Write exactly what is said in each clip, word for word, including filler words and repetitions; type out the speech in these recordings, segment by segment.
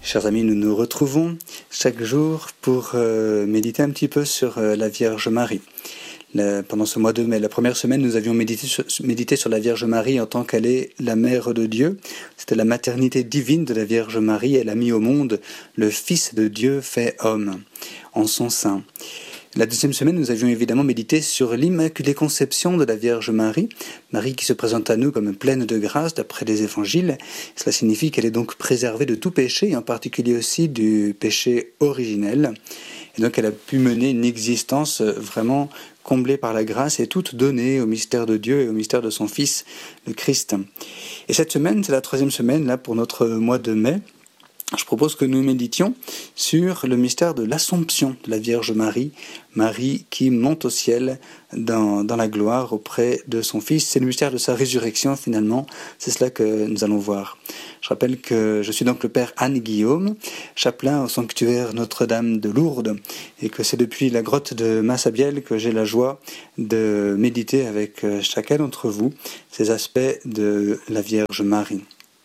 Chers amis, nous nous retrouvons chaque jour pour euh, méditer un petit peu sur euh, la Vierge Marie. La, pendant ce mois de mai, la première semaine, nous avions médité sur, médité sur la Vierge Marie en tant qu'elle est la mère de Dieu. C'était la maternité divine de la Vierge Marie. Elle a mis au monde le Fils de Dieu fait homme en son sein. La deuxième semaine, nous avions évidemment médité sur l'Immaculée Conception de la Vierge Marie, Marie qui se présente à nous comme pleine de grâce d'après les évangiles. Cela signifie qu'elle est donc préservée de tout péché, et en particulier aussi du péché originel. Et donc elle a pu mener une existence vraiment comblée par la grâce et toute donnée au mystère de Dieu et au mystère de son Fils, le Christ. Et cette semaine, c'est la troisième semaine là pour notre mois de mai. Je propose que nous méditions sur le mystère de l'Assomption de la Vierge Marie, Marie qui monte au ciel dans, dans la gloire auprès de son Fils. C'est le mystère de sa résurrection finalement, c'est cela que nous allons voir. Je rappelle que je suis donc le Père Anne-Guillaume, chapelain au sanctuaire Notre-Dame de Lourdes, et que c'est depuis la grotte de Massabielle que j'ai la joie de méditer avec chacun d'entre vous ces aspects de la Vierge Marie.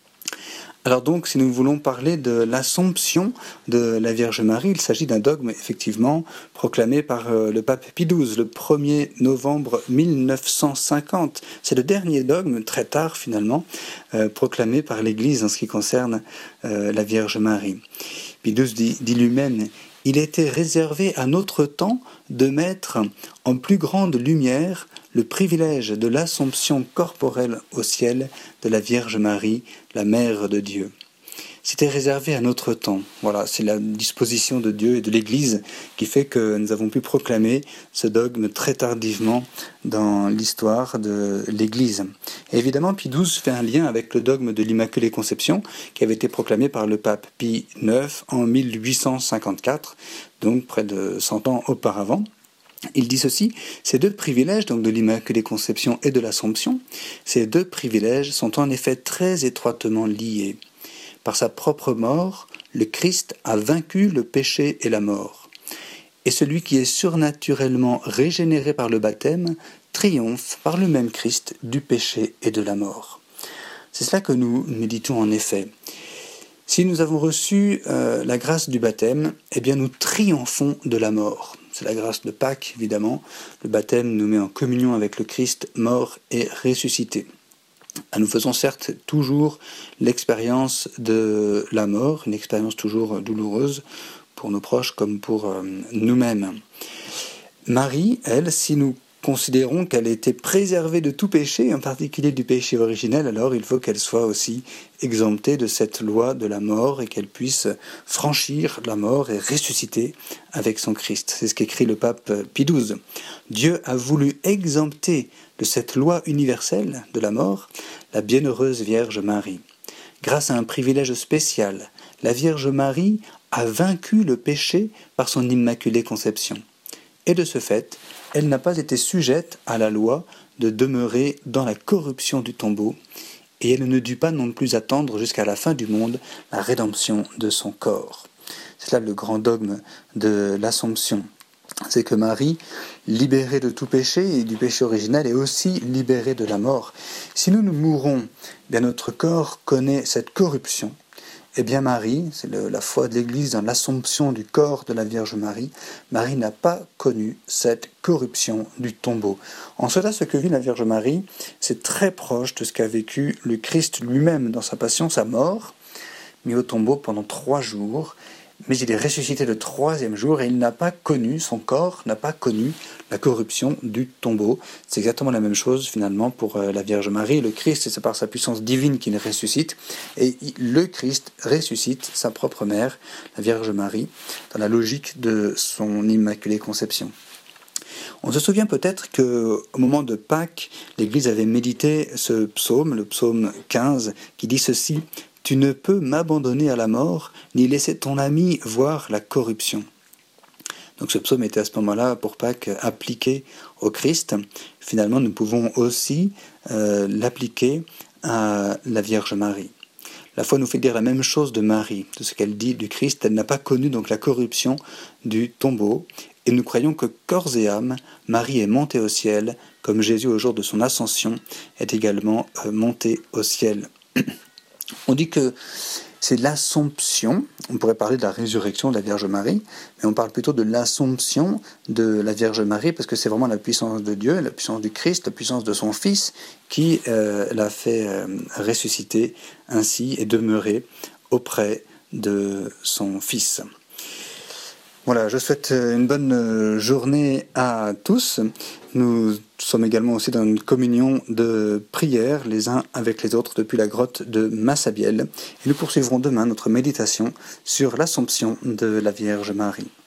Alors donc, si nous voulons parler de l'Assomption de la Vierge Marie, il s'agit d'un dogme effectivement proclamé par euh, le pape Pie douze le premier novembre mille neuf cent cinquante. C'est le dernier dogme, très tard finalement, euh, proclamé par l'Église en ce qui concerne euh, la Vierge Marie. Pie douze dit, dit lui-même: « Il était réservé à notre temps de mettre en plus grande lumière le privilège de l'Assomption corporelle au ciel de la Vierge Marie, la Mère de Dieu. » C'était réservé à notre temps. Voilà, c'est la disposition de Dieu et de l'Église qui fait que nous avons pu proclamer ce dogme très tardivement dans l'histoire de l'Église. Et évidemment, Pie douze fait un lien avec le dogme de l'Immaculée Conception qui avait été proclamé par le pape Pie neuf en mille huit cent cinquante-quatre, donc près de cent ans auparavant. Il dit ceci: ces deux privilèges, donc de l'Immaculée Conception et de l'Assomption, ces deux privilèges sont en effet très étroitement liés. Par sa propre mort, le Christ a vaincu le péché et la mort. Et celui qui est surnaturellement régénéré par le baptême triomphe par le même Christ du péché et de la mort. C'est cela que nous méditons en effet. Si nous avons reçu euh, la grâce du baptême, eh bien nous triomphons de la mort. C'est la grâce de Pâques, évidemment. Le baptême nous met en communion avec le Christ mort et ressuscité. Nous faisons certes toujours l'expérience de la mort, une expérience toujours douloureuse pour nos proches comme pour euh, nous-mêmes. Marie, elle, si nous considérons qu'elle a été préservée de tout péché, en particulier du péché originel, alors il faut qu'elle soit aussi exemptée de cette loi de la mort et qu'elle puisse franchir la mort et ressusciter avec son Christ. C'est ce qu'écrit le pape Pie douze. Dieu a voulu exempter de cette loi universelle de la mort la bienheureuse Vierge Marie. Grâce à un privilège spécial, la Vierge Marie a vaincu le péché par son Immaculée Conception. Et de ce fait, elle n'a pas été sujette à la loi de demeurer dans la corruption du tombeau, et elle ne dut pas non plus attendre jusqu'à la fin du monde la rédemption de son corps. C'est là le grand dogme de l'Assomption. C'est que Marie, libérée de tout péché et du péché originel, est aussi libérée de la mort. Si nous nous mourons, bien notre corps connaît cette corruption. Eh bien Marie, c'est le, la foi de l'Église dans l'Assomption du corps de la Vierge Marie, Marie n'a pas connu cette corruption du tombeau. En cela, ce que vit la Vierge Marie, c'est très proche de ce qu'a vécu le Christ lui-même dans sa passion, sa mort, mis au tombeau pendant trois jours, mais il est ressuscité le troisième jour et il n'a pas connu, son corps n'a pas connu la corruption du tombeau. C'est exactement la même chose finalement pour la Vierge Marie. Le Christ, c'est par sa puissance divine qu'il ressuscite, et le Christ ressuscite sa propre mère, la Vierge Marie, dans la logique de son Immaculée Conception. On se souvient peut-être qu'au moment de Pâques, l'Église avait médité ce psaume, le psaume quinze, qui dit ceci: « Tu ne peux m'abandonner à la mort, ni laisser ton ami voir la corruption. » Donc ce psaume était à ce moment-là, pour Pâques, appliqué au Christ. Finalement, nous pouvons aussi euh, l'appliquer à la Vierge Marie. La foi nous fait dire la même chose de Marie, de ce qu'elle dit du Christ. Elle n'a pas connu donc la corruption du tombeau. Et nous croyons que corps et âme, Marie est montée au ciel, comme Jésus au jour de son ascension est également euh, monté au ciel. On dit que c'est l'Assomption. On pourrait parler de la résurrection de la Vierge Marie, mais on parle plutôt de l'Assomption de la Vierge Marie, parce que c'est vraiment la puissance de Dieu, la puissance du Christ, la puissance de son Fils, qui euh, l'a fait euh, ressusciter ainsi et demeurer auprès de son Fils. Voilà, je souhaite une bonne journée à tous. Nous sommes également aussi dans une communion de prière les uns avec les autres depuis la grotte de Massabielle. Et nous poursuivrons demain notre méditation sur l'Assomption de la Vierge Marie.